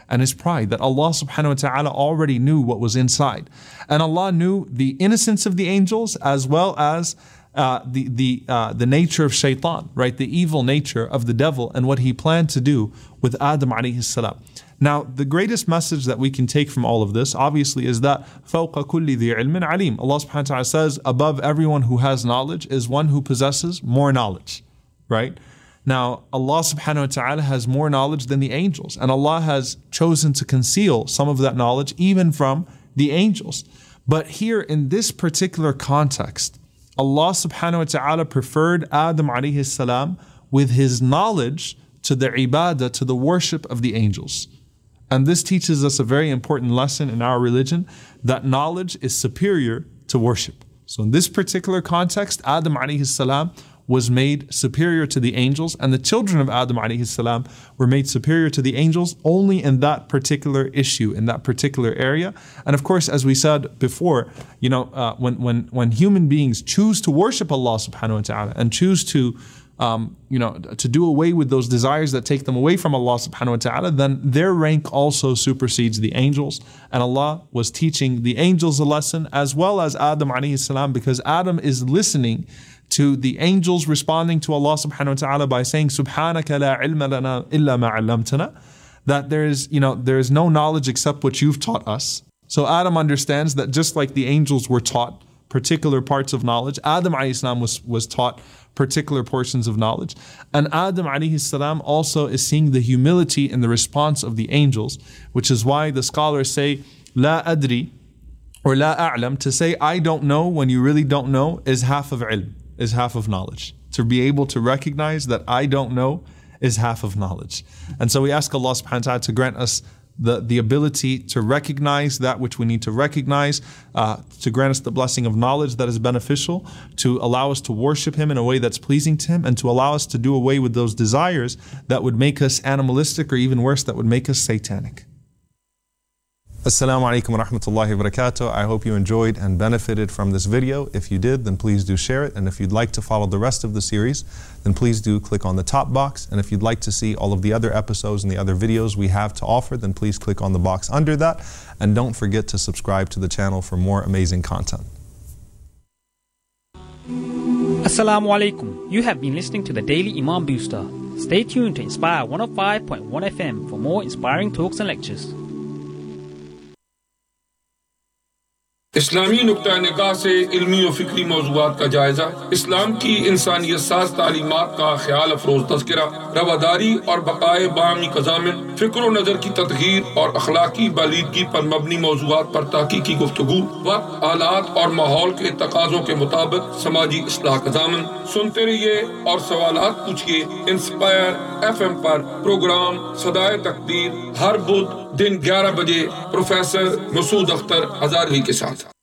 and his pride, that Allah subhanahu wa ta'ala already knew what was inside. And Allah knew the innocence of the angels as well as the nature of shaitan, right? The evil nature of the devil and what he planned to do with Adam alayhi salam. Now, the greatest message that we can take from all of this, obviously, is that فَوْقَ كُلِّ ذِي عِلْمٍ عَلِيمٍ. Allah subhanahu wa ta'ala says, above everyone who has knowledge is one who possesses more knowledge, right? Now, Allah subhanahu wa ta'ala has more knowledge than the angels, and Allah has chosen to conceal some of that knowledge even from the angels. But here in this particular context, Allah subhanahu wa ta'ala preferred Adam alayhi salam with his knowledge to the ibadah, to the worship of the angels. And this teaches us a very important lesson in our religion, that knowledge is superior to worship. So in this particular context, Adam alayhi salam was made superior to the angels, and the children of Adam alayhi salam were made superior to the angels only in that particular issue, in that particular area. And of course, as we said before, when human beings choose to worship Allah subhanahu wa ta'ala and choose to to do away with those desires that take them away from Allah subhanahu wa ta'ala, then their rank also supersedes the angels. And Allah was teaching the angels a lesson as well as Adam alayhi salam, because Adam is listening to the angels responding to Allah subhanahu wa ta'ala by saying, Subhanaka la ilma lana illa ma 'allamtana, that there is no knowledge except what you've taught us. So Adam understands that just like the angels were taught particular parts of knowledge, Adam alayhi salam was taught particular portions of knowledge. And Adam alayhi salam also is seeing the humility in the response of the angels, which is why the scholars say, La adri, or La a'lam, to say I don't know when you really don't know is half of ilm, is half of knowledge. To be able to recognize that I don't know is half of knowledge. And so we ask Allah subhanahu wa ta'ala to grant us the ability to recognize that which we need to recognize, to grant us the blessing of knowledge that is beneficial, to allow us to worship Him in a way that's pleasing to Him, and to allow us to do away with those desires that would make us animalistic, or even worse, that would make us satanic. Assalamu alaikum wa rahmatullahi wa barakatuh. I hope you enjoyed and benefited from this video. If you did, then please do share it. And if you'd like to follow the rest of the series, then please do click on the top box. And if you'd like to see all of the other episodes and the other videos we have to offer, then please click on the box under that. And don't forget to subscribe to the channel for more amazing content. Assalamu alaikum. You have been listening to the Daily Imam Booster. Stay tuned to Inspire 105.1 FM for more inspiring talks and lectures. इस्लामी नुक्ता निगाह से इल्मी और फिक्री मौज़ूआत का जायजा, इस्लाम की इंसानियत साज़ तालीमात का ख्याल अफरोज़ तज़किरा, रवादारी और बक़ाए बामी क़ज़ामिन, फ़िक्र व नज़र की तदहीर और अखलाकी बालीदगी पर मबनी मौज़ूआत पर तहक़ीक़ी गुफ्तगू, वक्त, हालात और माहौल के तकाज़ों के मुताबिक समाजी इस्लाह क़ज़ामिन। सुनते रहिए और सवालात पूछिए। इंस्पायर FM पर प्रोग्राम सदाए तकदीर हर बुध दिन 11 बजे प्रोफेसर मसूद अख्तर हज़ारवी के साथ।